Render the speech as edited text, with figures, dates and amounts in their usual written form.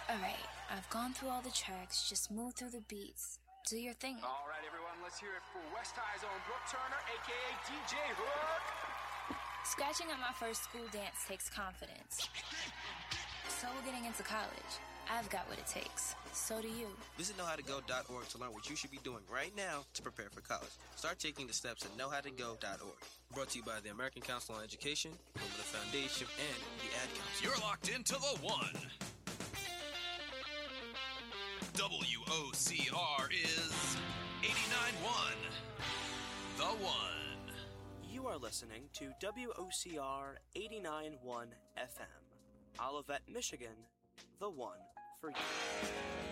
Alright, I've gone through all the tracks, just move through the beats. Do your thing. Alright, everyone, let's hear it for West High's own Brooke Turner, a.k.a. DJ Hook. Scratching at my first school dance takes confidence. So getting into college, I've got what it takes. So do you. Visit knowhowtogo.org to learn what you should be doing right now to prepare for college. Start taking the steps at knowhowtogo.org. Brought to you by the American Council on Education, Lumina Foundation, and the Ad Council. You're locked into the one. WOCR is 89.1. The One. You are listening to WOCR 89.1 FM. Olivet, Michigan, the one for you.